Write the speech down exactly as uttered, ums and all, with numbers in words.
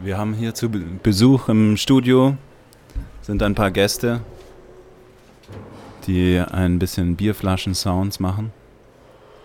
Wir haben hier zu Be- Besuch im Studio, sind ein paar Gäste, die ein bisschen Bierflaschen-Sounds machen.